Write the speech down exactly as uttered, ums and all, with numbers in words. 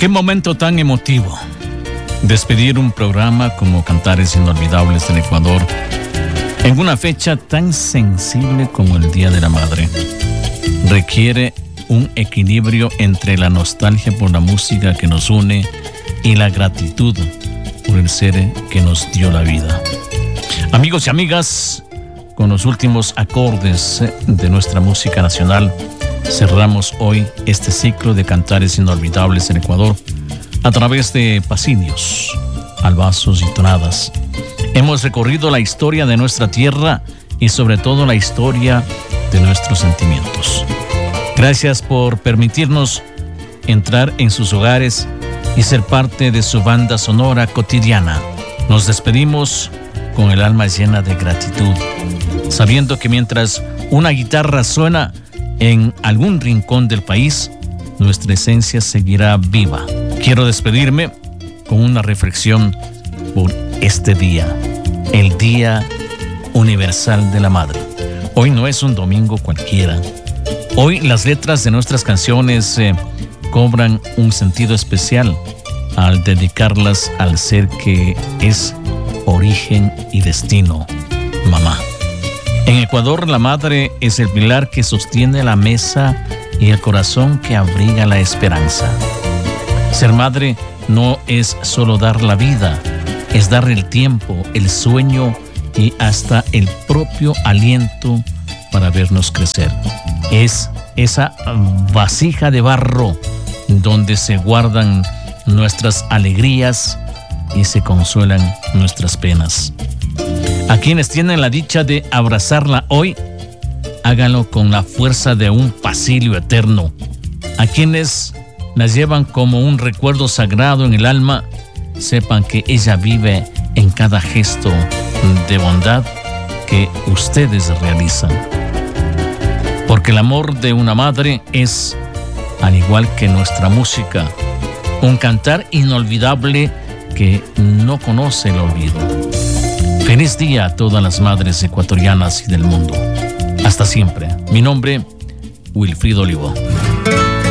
Qué momento tan emotivo. Despedir un programa como Cantares Inolvidables del Ecuador en una fecha tan sensible como el Día de la Madre. Requiere un equilibrio entre la nostalgia por la música que nos une y la gratitud por el ser que nos dio la vida. Amigos y amigas, con los últimos acordes de nuestra música nacional, cerramos hoy este ciclo de Cantares Inolvidables en Ecuador a través de pasinios, albazos y tonadas. Hemos recorrido la historia de nuestra tierra y sobre todo la historia de nuestros sentimientos. Gracias por permitirnos entrar en sus hogares y ser parte de su banda sonora cotidiana. Nos despedimos con el alma llena de gratitud, sabiendo que mientras una guitarra suena en algún rincón del país, nuestra esencia seguirá viva. Quiero despedirme con una reflexión por este día, el Día Universal de la Madre. Hoy no es un domingo cualquiera. Hoy las letras de nuestras canciones eh, cobran un sentido especial al dedicarlas al ser que es origen y destino, mamá. En Ecuador, la madre es el pilar que sostiene la mesa y el corazón que abriga la esperanza. Ser madre no es solo dar la vida, es dar el tiempo, el sueño y hasta el propio aliento para vernos crecer. Es esa vasija de barro donde se guardan nuestras alegrías y se consuelan nuestras penas. A quienes tienen la dicha de abrazarla hoy, háganlo con la fuerza de un pasillo eterno. A quienes las llevan como un recuerdo sagrado en el alma, sepan que ella vive en cada gesto de bondad que ustedes realizan. Porque el amor de una madre es, al igual que nuestra música, un cantar inolvidable que no conoce el olvido. Feliz día a todas las madres ecuatorianas y del mundo. Hasta siempre. Mi nombre, Wilfrido Olivo.